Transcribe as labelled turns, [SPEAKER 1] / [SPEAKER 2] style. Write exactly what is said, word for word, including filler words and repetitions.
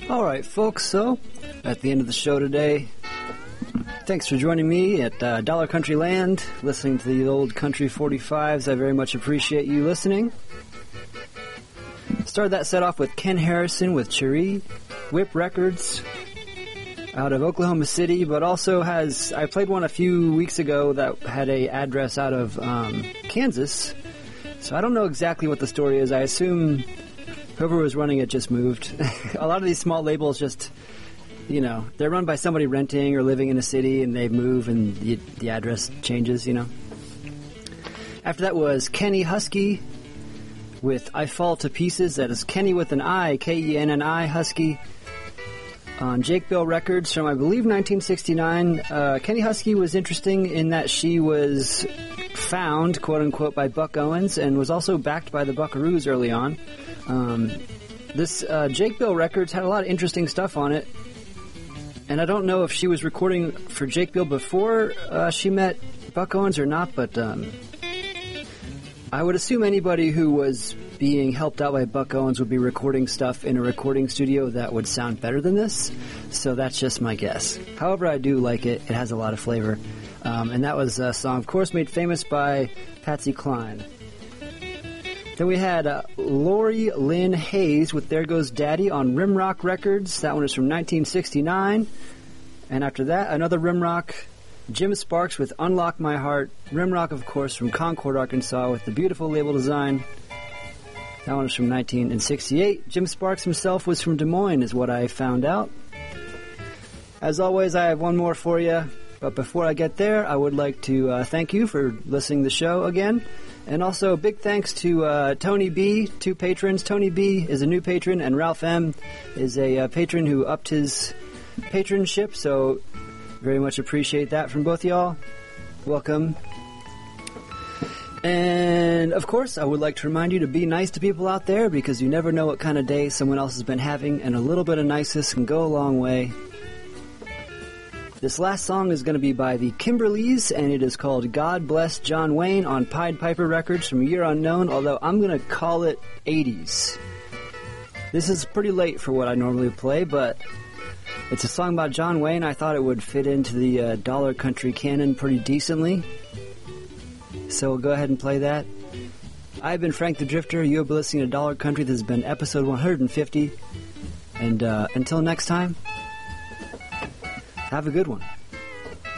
[SPEAKER 1] All right, folks, so at the end of the show today, thanks for joining me at uh, Dollar Country Land, listening to the old Country forty-fives. I very much appreciate you listening. Started that set off with Ken Harrison with Cherie, Whip Records, out of Oklahoma City, but also has, I played one a few weeks ago that had a address out of um, Kansas, so I don't know exactly what the story is. I assume whoever was running it just moved. A lot of these small labels just, you know, they're run by somebody renting or living in a city, and they move and the, the address changes, you know. After that was Kenny Husky with I Fall to Pieces. That is Kenny with an I, K E N N I, Husky, on Jake Bill Records from, I believe, nineteen sixty-nine. Uh, Kenny Husky was interesting in that she was found, quote-unquote, by Buck Owens and was also backed by the Buckaroos early on. Um, this uh, Jake Bill Records had a lot of interesting stuff on it, and I don't know if she was recording for Jake Bill before uh, she met Buck Owens or not, but um, I would assume anybody who was being helped out by Buck Owens would be recording stuff in a recording studio that would sound better than this, so that's just my guess. However, I do like it. It has a lot of flavor. Um, and that was a song, of course, made famous by Patsy Cline. Then we had uh, Lori Lynn Hayes with There Goes Daddy on Rimrock Records. That one is from nineteen sixty-nine. And after that, another Rimrock, Jim Sparks with Unlock My Heart. Rimrock, of course, from Concord, Arkansas, with the beautiful label design. That one is from nineteen sixty-eight. Jim Sparks himself was from Des Moines, is what I found out. As always, I have one more for you. But before I get there, I would like to uh, thank you for listening to the show again. And also, big thanks to uh, Tony B, two patrons. Tony B is a new patron, and Ralph M is a uh, patron who upped his patronship. So, very much appreciate that from both y'all. Welcome. And, of course, I would like to remind you to be nice to people out there, because you never know what kind of day someone else has been having, and a little bit of niceness can go a long way. This last song is going to be by the Kimberleys, and it is called God Bless John Wayne on Pied Piper Records from Year Unknown, although I'm going to call it eighties. This is pretty late for what I normally play, but it's a song about John Wayne. I thought it would fit into the uh, Dollar Country canon pretty decently, so we'll go ahead and play that. I've been Frank the Drifter. You have been listening to Dollar Country. This has been episode one hundred fifty, and uh, until next time, have a good one.